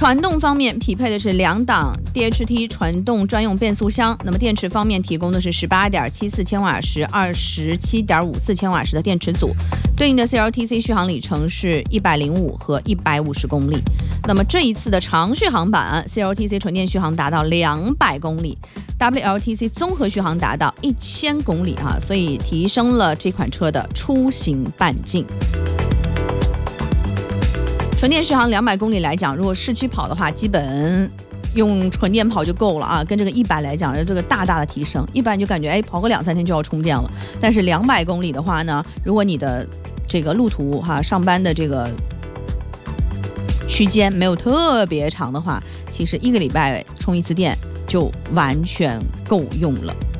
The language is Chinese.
传动方面匹配的是2档 DHT 传动专用变速箱，那么电池方面提供的是 18.74千瓦时、27.54千瓦时的电池组，对应的 CLTC 续航里程是105和150公里。那么这一次的长续航版 CLTC 纯电续航达到200公里。WLTC 综合续航达到1000公里所以提升了这款车的出行半径。纯电续航200公里来讲，如果市区跑的话，基本用纯电跑就够了跟这个100来讲，这个大大的提升。一般就感觉跑个2-3天就要充电了，但是200公里的话呢，如果你的这个路途上班的这个区间没有特别长的话，其实1个礼拜充一次电就完全够用了。